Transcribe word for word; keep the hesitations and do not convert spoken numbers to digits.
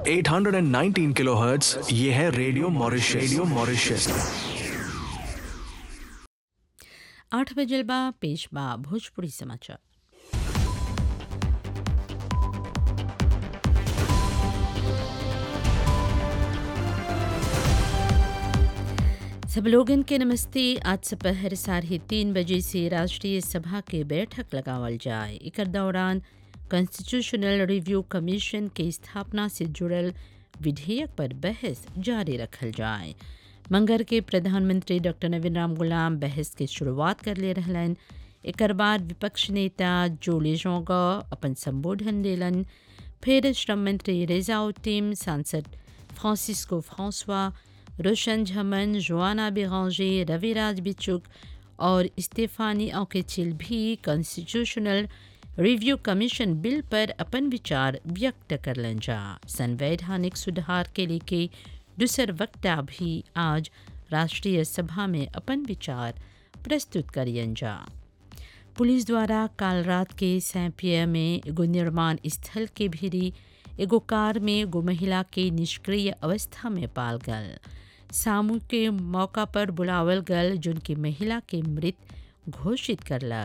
At hundred nineteen kilohertz. ये है radio Mauritius. Radio Mauritius. आठ बजे बा पेश बा भोजपुरी समाचार। सब लोगन के नमस्ते। आज दोपहर साढ़े तीन बजे से राष्ट्रीय सभा के बैठक लगावल जाए। एकर दौरान कॉन्स्टिट्यूशनल रिव्यू कमीशन के स्थापना से जुड़ल विधेयक पर बहस जारी रखल जाए। मंगर के प्रधानमंत्री डॉक्टर नवीन राम गुलाम बहस के शुरुआत कर ले रहलन। एकर बाद विपक्ष नेता जोले जोंगा अपन संबोधन देलन। फिर श्रम मंत्री रेजाउद्दीन, सांसद फ्रांसिस्को फ्रांसवा, रोशन झमन, जोआना बेरांजे, रविराज बिचुक और स्टेफानी औकेचिल भी कॉन्स्टिट्यूशनल रिव्यू कमीशन बिल पर अपन विचार व्यक्त करलन जा। संवैधानिक सुधार के लेके दूसर वक्ता भी आज राष्ट्रीय सभा में अपन विचार प्रस्तुत करियन जा। पुलिस द्वारा काल रात के सैंपिया में एगो निर्माण स्थल के भीरी एगो कार में एगो महिला के निष्क्रिय अवस्था में पाल गल। सामू के मौका पर बुलावल गल, जिनकी महिला के मृत घोषित करला